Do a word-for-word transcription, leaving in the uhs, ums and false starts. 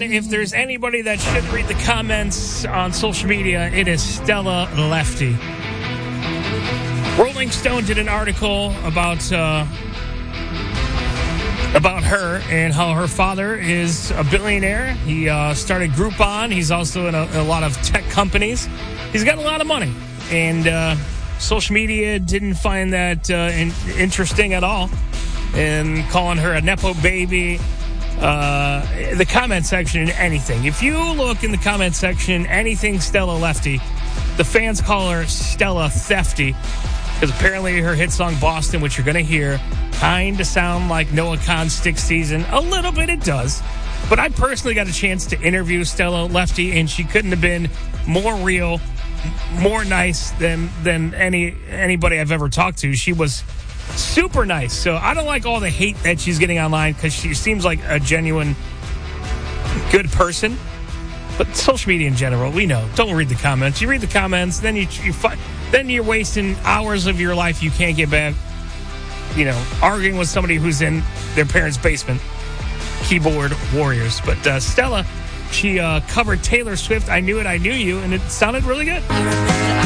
if there's anybody that should read the comments on social media, it is Stella Lefty. Rolling Stone did an article about uh, about her and how her father is a billionaire. He uh, started Groupon. He's also in a, a lot of tech companies. He's got a lot of money. And uh, social media didn't find that uh, in, interesting at all. And calling her a Nepo baby. Uh, the comment section, anything. If you look in the comment section, anything Stella Lefty, the fans call her Stella Thefty. Because apparently her hit song Boston, which you're going to hear, kind of sound like Noah Khan's Stick Season. A little bit it does. But I personally got a chance to interview Stella Lefty, and she couldn't have been more real, more nice than than any anybody I've ever talked to. She was super nice. So I don't like all the hate that she's getting online because she seems like a genuine good person. But social media in general, we know. Don't read the comments. You read the comments, then you, you fi- then you're wasting hours of your life you can't get back. You know, arguing with somebody who's in their parents' basement. Keyboard warriors. But uh, Stella, she uh, covered Taylor Swift. I Knew It, I Knew You, and it sounded really good.